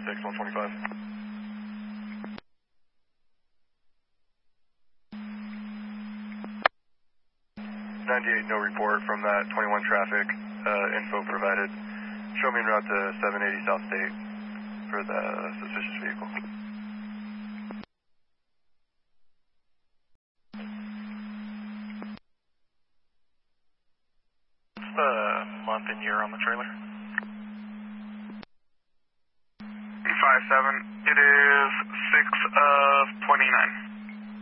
6, 125. 98, no report from that 21 traffic. Info provided. Show me en route to 780 South State for the suspicious vehicle. What's the month and year on the trailer? 57. It is 6 of 29.